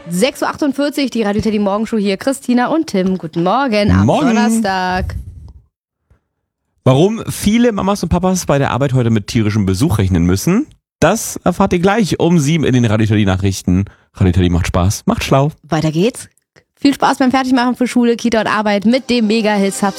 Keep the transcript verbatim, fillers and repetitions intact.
sechs Uhr achtundvierzig, die Radio Teddy Morgenshow hier. Christina und Tim, guten Morgen am Morgen. Donnerstag. Warum viele Mamas und Papas bei der Arbeit heute mit tierischem Besuch rechnen müssen, das erfahrt ihr gleich um sieben in den Radio Teddy Nachrichten. Radio Teddy macht Spaß, macht schlau. Weiter geht's. Viel Spaß beim Fertigmachen für Schule, Kita und Arbeit mit dem Mega-Hit